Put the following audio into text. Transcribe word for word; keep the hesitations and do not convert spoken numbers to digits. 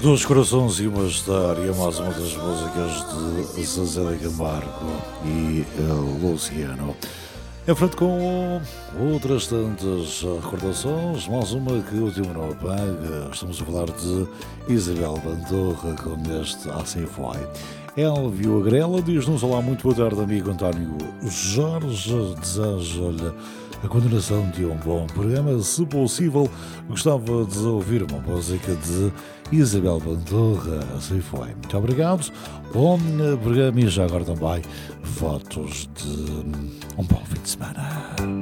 Dois corações e uma história, mais uma das músicas de Zezé de Camargo e uh, Luciano. Em frente com outras tantas recordações, mais uma que o tempo não apaga. Estamos a falar de Isabel Bandorra com este Assim Foi. Elvio Agrela diz-nos: olá, muito boa tarde, amigo António Jorge. Desejo-lhe a continuação de um bom programa. Se possível, gostava de ouvir uma música de Isabel Bandorra. Assim foi. Muito obrigado. Bom programa e já agora também fotos de um bom fim de semana.